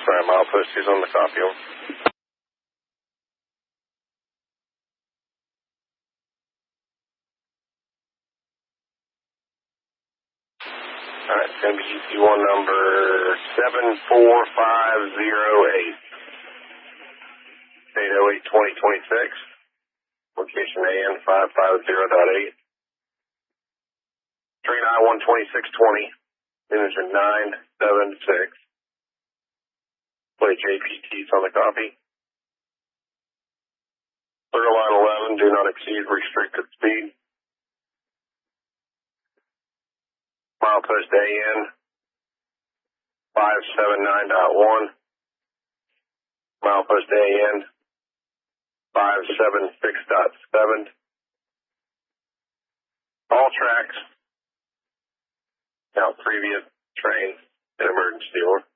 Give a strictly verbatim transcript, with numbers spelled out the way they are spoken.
Alright, milepost is on the copy. Alright, it's going to be U P one number seven four five zero eight. eight oh eight twenty twenty-six. Location A N five five zero dot eight. three nine one two six two zero. Manager nine seven six. Play J P Ts on the copy. Clear line eleven, do not exceed restricted speed. Milepost A N five seven nine dot one. Milepost A N five seven six dot seven. All tracks. Now previous train in emergency order.